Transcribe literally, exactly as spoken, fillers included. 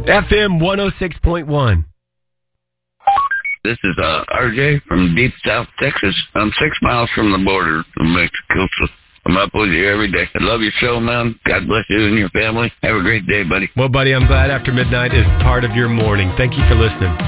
F M one oh six point one. This is uh, R J from deep South Texas. I'm six miles from the border of Mexico, so I'm up with you every day. I love your show, man. God bless you and your family. Have a great day, buddy. Well, buddy, I'm glad After Midnight is part of your morning. Thank you for listening.